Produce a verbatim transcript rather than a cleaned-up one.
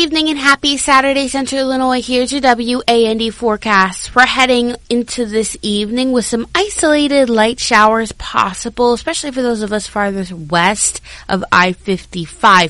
evening and happy Saturday, Central Illinois. Here's your W A N D forecast. We're heading into this evening with some isolated light showers possible, especially for those of us farther west of I fifty-five.